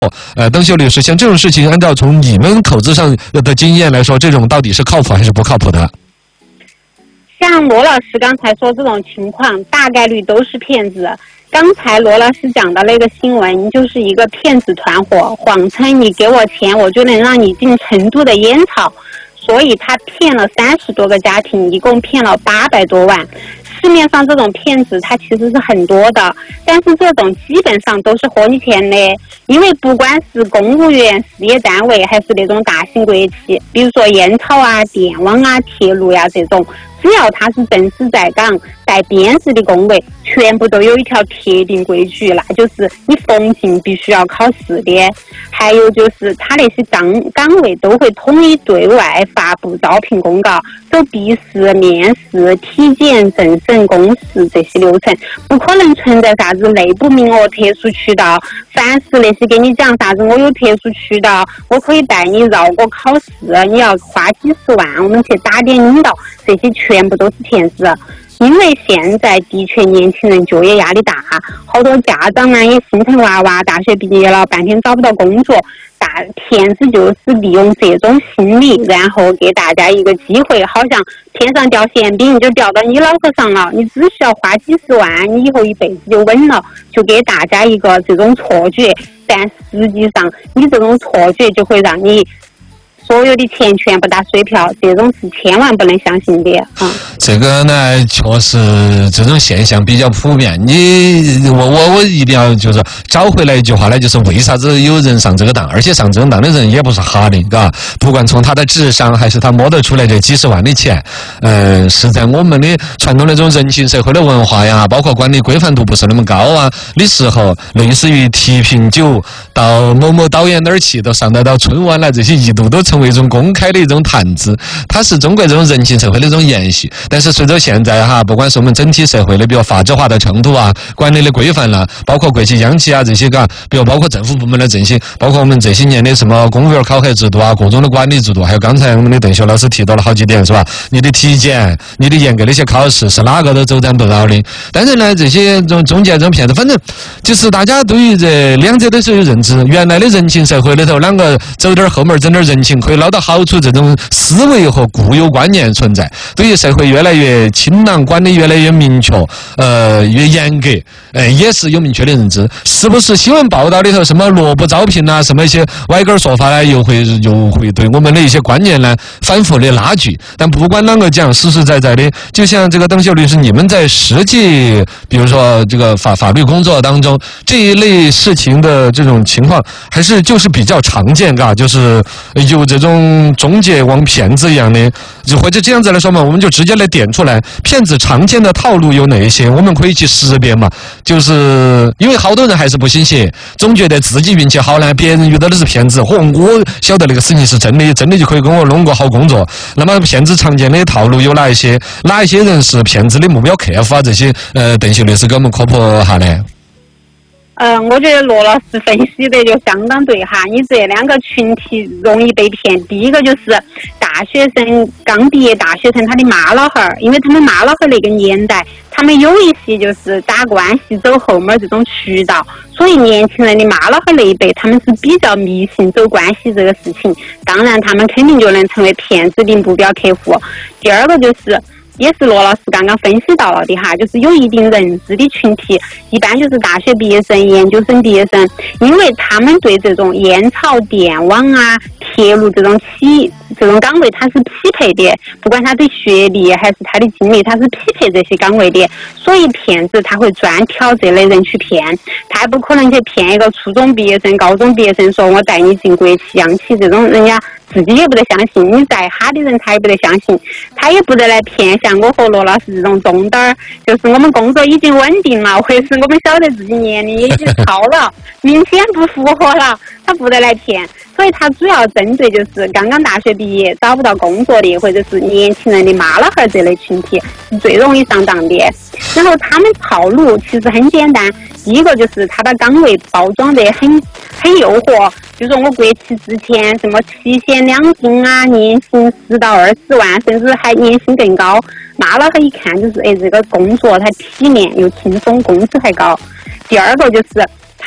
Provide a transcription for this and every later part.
邓秀律师，像这种事情，按照从你们口子上的经验来说，这种到底是靠谱还是不靠谱的？ 像罗老师刚才说这种情况，大概率都是骗子。刚才罗老师讲的那个新闻，就是一个骗子团伙，谎称你给我钱，我就能让你进成都的烟草，所以他骗了30多个家庭，一共骗了800多万。市面上这种骗子他其实是很多的，但是这种基本上都是活你钱的，因为不管是公务员、事业单位还是那种大型国企，比如说烟草啊、电网啊、铁路呀这种，只要他是正式在岗带编制的工位，全部都有一条铁定规矩，那就是你逢进必须要考试的。还有就是他那些岗位都会统一对外发布招聘公告，走笔试、面试、体检、政审、公示这些流程，不可能存在啥子内部名额、特殊渠道。凡是那些跟你讲啥子我有特殊渠道，我可以带你绕过考试，你要花几十万我们去打点领导，这些全部都是骗子。因为现在的确年轻人就业压力大，好多家长呢也心疼娃娃，大学毕业了半天找不到工作，骗子就是利用这种心理，然后给大家一个机会，好像天上掉馅饼就掉到你脑壳上了，你只需要花几十万，你以后一辈子就稳了，就给大家一个这种错觉。但实际上你这种错觉就会让你所有的钱全部打水漂，这种是千万不能相信的啊！ 这个呢，确实这种现象比较普遍。我一定要就是找回来一句话呢，就是为啥子有人上这个当，而且上这种当的人也不是哈的，嘎。不管从他的智商还是他摸得出来这几十万的钱，是在我们的传统那种人情社会的文化呀，包括管理规范度不是那么高啊的时候，类似于提瓶酒到某某导演那儿去，都上得到春晚了，这些一度都成为一种公开的一种谈资，它是中国这种人情社会的一种延续。但是随着现在不管是我们整体社会的比如法制化的程度啊，管理的规范了，包括国企央企啊这些比如包括政府部门的振兴，包括我们这些年的什么公务员考核制度啊，各种的管理制度，还有刚才我们的邓秀老师提到了好几点，是吧？你的体检，你的严格的一些考试是哪个都走展不到的。但是呢，这些中间这种骗子，反正就是大家对于这两者都是有认知。原来的人情社会里头，啷个走点后门整点人情可以捞到好处，这种思维和固有观念存在。对于社会越来越清朗，管理越来越明确，越严格，也是有明确的认知。是不是新闻报道里头什么萝卜招聘啊，什么一些歪根说法呢，又会对我们的一些观念呢反复的拉锯。但不管啷个讲，实实在在的，就像这个邓秀律师，你们在实际比如说这个法律工作当中，这一类事情的这种情况，还是就是比较常见，就是有这种中介往骗子一样的，或者这样子来说嘛，我们就直接来点出来，骗子常见的套路有哪一些，我们可以去识别嘛。就是因为好多人还是不信邪，总觉得自己运气好呢，别人遇到的是骗子，我晓得那个事情是真的就可以跟我弄个好工作。那么骗子常见的套路有哪一些？哪一些人是骗子的目标客户啊？这些邓秀律师给我们科普下呢。 我觉得罗老师分析的就相当对哈，你这两个群体容易被骗。第一个就是大学生，刚毕业大学生他的妈老汉儿，因为他们妈老汉儿那个年代，他们有一些就是打关系走后门这种渠道，所以年轻人的妈老汉儿那一辈他们是比较迷信走关系这个事情，当然他们肯定就能成为骗子的目标客户。第二个就是也是罗老师刚刚分析到了的哈，就是有一定认知的群体，一般就是大学毕业生、研究生毕业生，因为他们对这种烟草、电网啊、铁路这种岗位他是匹配的，不管他的学历还是他的经历，他是匹配这些岗位的，所以骗子他会专挑这类人去骗，他不可能去骗一个初中毕业生、高中毕业生说我带你进国企、央企，这种人家自己也不得相信，你再哈的人他也不得相信，他也不得来骗像我和罗老师这种中等儿，就是我们工作已经稳定了，或者是我们晓得自己年龄也已经超了，明显不符合了，他不得来骗。所以他主要针对就是刚刚大学毕业找不到工作的，或者是年轻人的妈老汉儿这类群体是最容易上当的。然后他们套路其实很简单，第一个就是他把岗位包装得很诱惑，就说我国企之前什么7险2金啊，年薪10到20万，甚至还年薪更高。妈老汉儿一看就是这个工作他体面又轻松，工资还高。第二个就是他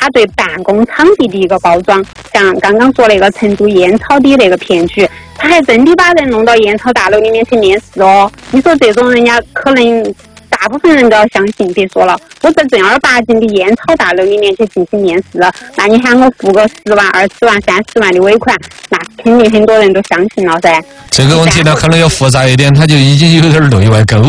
他对办公场地的一个包装，像刚刚说那个成都烟草的那个骗局，他还真的把人弄到烟草大楼里面去面试哦。你说这种人家可能大部分人都要相信，别说了，我在正儿八经的烟草大楼里面去进行面试了，那你喊我付个10万、20万、30万的尾款，那肯定很多人都相信了噻。 这个问题呢，可能要复杂一点，它就已经有点内外勾